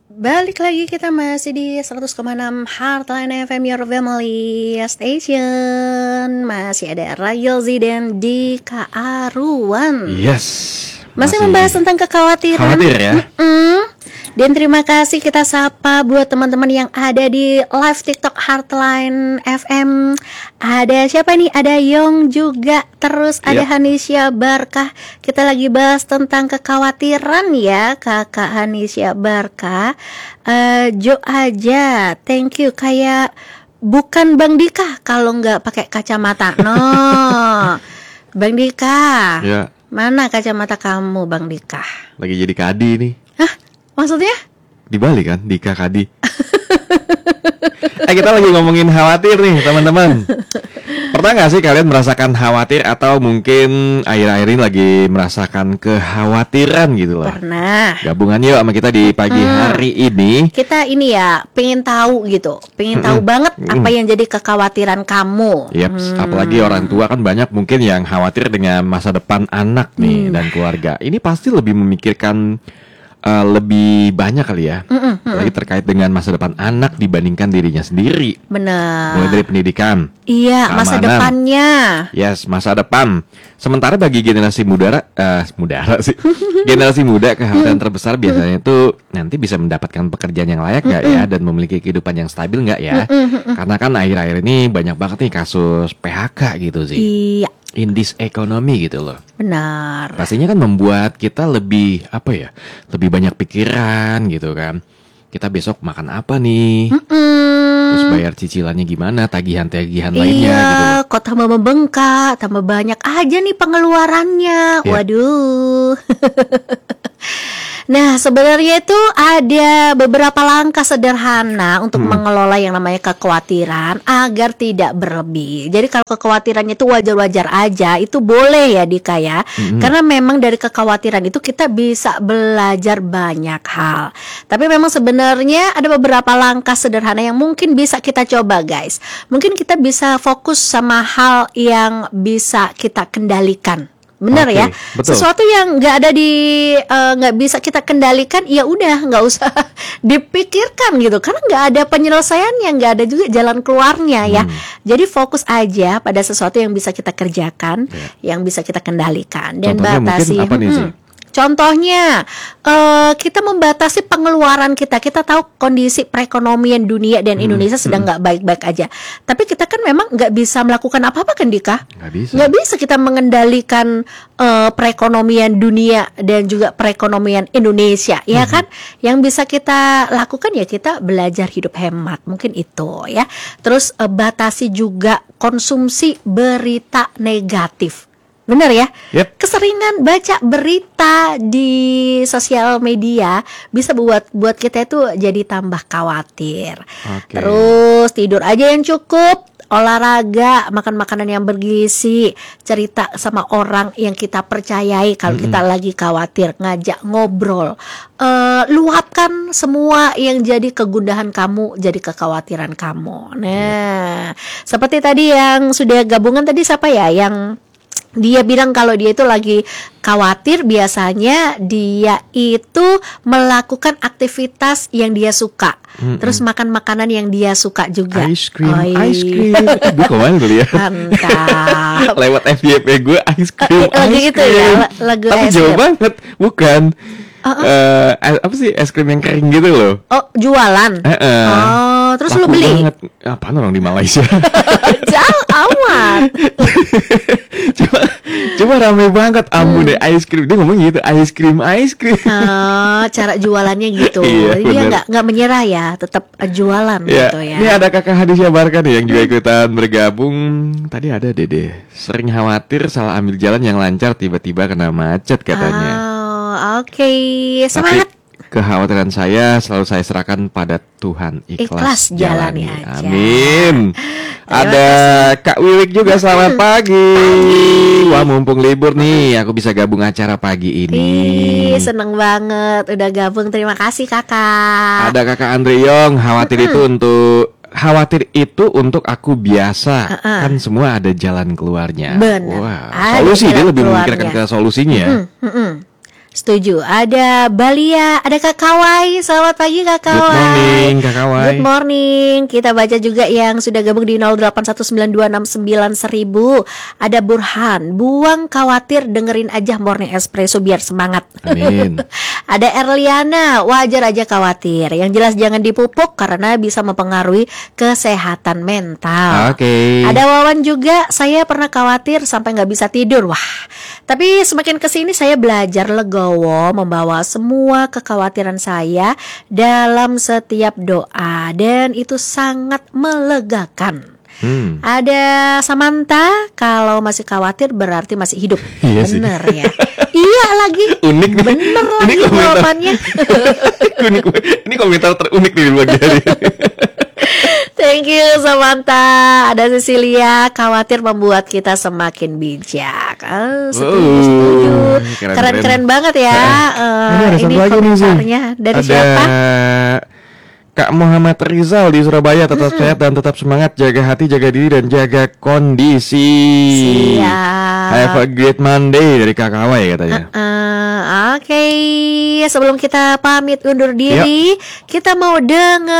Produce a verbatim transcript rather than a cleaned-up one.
Balik lagi kita masih di seratus koma enam Heartline F M, Your Family Station. Masih ada Rayul Z dan Dika Aruan. Yes. Masih, masih membahas tentang kekhawatiran. Khawatir ya. Mm-mm. Dan terima kasih kita sapa buat teman-teman yang ada di live TikTok Heartline F M. Ada siapa nih? Ada Yong juga. Terus ada yep. Hanisya Barkah. Kita lagi bahas tentang kekhawatiran ya, Kakak Hanisya Barkah. uh, Jo aja, thank you. Kayak bukan Bang Dika kalau nggak pakai kacamata. No, Bang Dika. Ya. Mana kacamata kamu, Bang Dika? Lagi jadi kadi nih. Hah? Maksudnya? Di Bali kan, Dika Kadi. Eh kita lagi ngomongin khawatir nih teman-teman. Pernah gak sih kalian merasakan khawatir atau mungkin akhir-akhir ini lagi merasakan kekhawatiran gitu lah? Pernah. Gabungan yuk sama kita di pagi hmm. hari ini. Kita ini ya pengen tahu gitu, pengen tahu hmm. banget hmm. apa yang jadi kekhawatiran kamu. Yep, hmm. apalagi orang tua kan banyak mungkin yang khawatir dengan masa depan anak nih hmm. dan keluarga. Ini pasti lebih memikirkan Uh, lebih banyak kali ya, mm-mm, mm-mm. lagi terkait dengan masa depan anak dibandingkan dirinya sendiri. Benar. Mulai dari pendidikan, iya, keamanan, masa depannya. Yes, masa depan. Sementara bagi generasi muda, uh, muda sih, generasi muda kekhawatiran terbesar biasanya itu nanti bisa mendapatkan pekerjaan yang layak nggak ya, dan memiliki kehidupan yang stabil nggak ya? Karena kan akhir-akhir ini banyak banget nih kasus P H K gitu sih. Iya. In this economy gitu loh. Benar. Pastinya kan membuat kita lebih apa ya, lebih banyak pikiran gitu kan. Kita besok makan apa nih? Mm-mm. Terus bayar cicilannya gimana? Tagihan-tagihan iya, lainnya gitu loh. Kok tambah membengkak, tambah banyak aja nih pengeluarannya. Ya. Waduh. Nah, sebenarnya itu ada beberapa langkah sederhana untuk hmm. mengelola yang namanya kekhawatiran agar tidak berlebih. Jadi kalau kekhawatirannya itu wajar-wajar aja, itu boleh ya Dika ya. Hmm. Karena memang dari kekhawatiran itu kita bisa belajar banyak hal. Tapi memang sebenarnya ada beberapa langkah sederhana yang mungkin bisa kita coba guys. Mungkin kita bisa fokus sama hal yang bisa kita kendalikan. Benar okay, ya, betul. Sesuatu yang nggak ada di nggak uh, bisa kita kendalikan, ya udah nggak usah dipikirkan gitu, karena nggak ada penyelesaiannya, nggak ada juga jalan keluarnya hmm. ya. Jadi fokus aja pada sesuatu yang bisa kita kerjakan, yeah. yang bisa kita kendalikan dan contohnya batasi. Mungkin apa nih sih? Hmm. Contohnya, uh, kita membatasi pengeluaran kita. Kita tahu kondisi perekonomian dunia dan Indonesia hmm, sedang nggak hmm. baik-baik aja. Tapi kita kan memang nggak bisa melakukan apa-apa kan Dika? Nggak bisa. Nggak bisa kita mengendalikan uh, perekonomian dunia dan juga perekonomian Indonesia, hmm. ya kan? Yang bisa kita lakukan ya kita belajar hidup hemat, mungkin itu ya. Terus uh, batasi juga konsumsi berita negatif. Benar ya? Yep. Keseringan baca berita di sosial media bisa buat buat kita itu jadi tambah khawatir. Okay. Terus tidur aja yang cukup, olahraga, makan makanan yang bergizi, cerita sama orang yang kita percayai kalau mm-hmm. kita lagi khawatir, ngajak ngobrol, uh, luapkan semua yang jadi kegundahan kamu, jadi kekhawatiran kamu. Nah, yep. seperti tadi yang sudah gabungan tadi siapa ya yang dia bilang kalau dia itu lagi khawatir, biasanya dia itu melakukan aktivitas yang dia suka, mm-hmm. terus makan makanan yang dia suka juga. Ice cream, Oi. ice cream. Gue kemarin dulu ya. Mantap. Lewat F Y P gue ice cream, uh, lagi ice gitu cream. Ya, lagu tapi jauh banget, bukan. Uh-uh. Uh, apa sih es krim yang kering gitu loh? Oh, jualan. Uh-uh. Oh, terus laku lu beli? Banget. Apaan orang di Malaysia? Jauh amat. Coba, coba rame banget ampun hmm. deh ice cream. Dia ngomong gitu, ice cream, ice cream. Oh, cara jualannya gitu. Iya, dia nggak nggak menyerah ya, tetap jualan ya, gitu ya. Ini ada kakak Hanisya Barkah nih yang juga ikutan bergabung. Tadi ada Dede, sering khawatir salah ambil jalan yang lancar, tiba-tiba kena macet katanya. Oh, oke, okay. Semangat. Tapi kekhawatiran saya selalu saya serahkan pada Tuhan, ikhlas, ikhlas jalani jalani aja. Amin. Ada Kak Wiwik juga, selamat pagi. pagi. Wah, mumpung libur nih, aku bisa gabung acara pagi ini. Ih, seneng banget udah gabung, terima kasih kakak. Ada Kakak Andre Yong, khawatir itu untuk khawatir itu untuk aku biasa. Uh-uh. Kan semua ada jalan keluarnya. Benar. Wah, solusi dia lebih memikirkan ke solusinya. Mm-mm, mm-mm. Setuju. Ada Balia, ada Kak Kawai. Selamat pagi Kak Good Kawai. morning, Kak Kawai. Good morning. Kita baca juga yang sudah gabung di nol delapan satu sembilan dua enam sembilan seribu. Ada Burhan, buang khawatir, dengerin aja Morning Espresso biar semangat. Amin. Ada Erliana, wajar aja khawatir. Yang jelas jangan dipupuk karena bisa mempengaruhi kesehatan mental. Oke. Ada Wawan juga, saya pernah khawatir sampai nggak bisa tidur. Wah, tapi semakin kesini saya belajar legowo, membawa semua kekhawatiran saya dalam setiap doa, dan itu sangat melegakan. Hmm. Ada Samantha, kalau masih khawatir berarti masih hidup. Iya sih. Bener ya. Iya lagi. Unik nih. Bener Ini lagi komentar. jawabannya. Unik. Ini komentar terunik nih di pagi hari. Thank you Samantha. Ada Cecilia, khawatir membuat kita semakin bijak. Oh, setuju, Wow, setuju. keren-keren. Keren-keren banget ya. Eh, Ini ada ini satu lagi nih, Zin. komentarnya dari Ada siapa? Kak Muhammad Rizal di Surabaya, tetap sehat dan tetap semangat, jaga hati, jaga diri dan jaga kondisi. Siap. Have a great Monday dari Kak Kawai katanya. Eh, Oke, sebelum kita pamit undur diri, kita mau denger